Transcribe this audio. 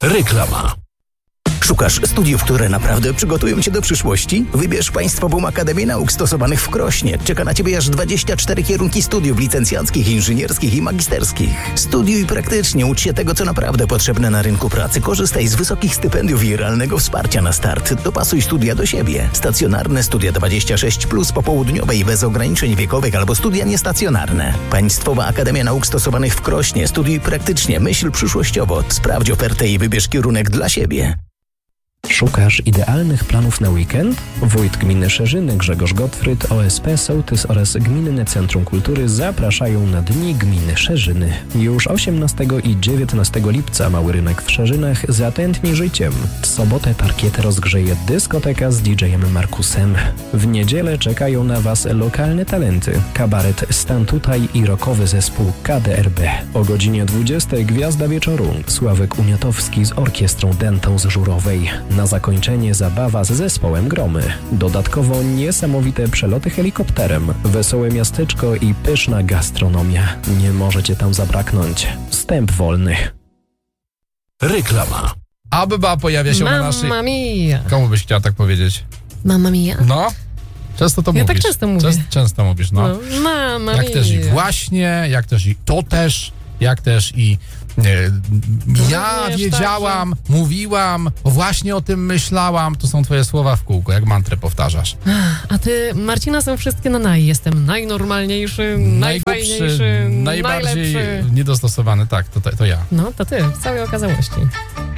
Reklama. Szukasz studiów, które naprawdę przygotują Cię do przyszłości? Wybierz Państwową Akademię Nauk Stosowanych w Krośnie. Czeka na Ciebie aż 24 kierunki studiów licencjackich, inżynierskich i magisterskich. Studiuj praktycznie, ucz się tego, co naprawdę potrzebne na rynku pracy. Korzystaj z wysokich stypendiów i realnego wsparcia na start. Dopasuj studia do siebie. Stacjonarne studia 26+, popołudniowe i bez ograniczeń wiekowych albo studia niestacjonarne. Państwowa Akademia Nauk Stosowanych w Krośnie. Studiuj praktycznie, myśl przyszłościowo. Sprawdź ofertę i wybierz kierunek dla siebie. Szukasz idealnych planów na weekend? Wójt gminy Szerzyny Grzegorz Gottfried, OSP Sołtys oraz Gminne Centrum Kultury zapraszają na Dni Gminy Szerzyny. Już 18 i 19 lipca Mały Rynek w Szerzynach zatętni życiem. W sobotę parkietę rozgrzeje dyskoteka z DJ-em Markusem. W niedzielę czekają na Was lokalne talenty. Kabaret Stan Tutaj i rockowy zespół KDRB. O godzinie 20 Gwiazda Wieczoru. Sławek Uniatowski z orkiestrą Dentą z Żurowej. Na zakończenie zabawa z zespołem Gromy. Dodatkowo niesamowite przeloty helikopterem, wesołe miasteczko i pyszna gastronomia. Nie możecie tam zabraknąć. Wstęp wolny. Reklama. Abyba pojawia się na naszej... Mamma mia. Komu byś chciała tak powiedzieć? Mamma mia. No? Często to Ja mówisz. tak często mówię. Często mówisz, no. Mamma Jak mia. też i właśnie, jak też i to też, jak też i ja Również wiedziałam, mówiłam, właśnie o tym myślałam. To są twoje słowa w kółko, jak mantrę powtarzasz. A ty, Marcina, są wszystkie na naj. Jestem najnormalniejszy, najfajniejszy, najbardziej najlepszy. niedostosowany, tak, to ja. No, to ty, w całej okazałości.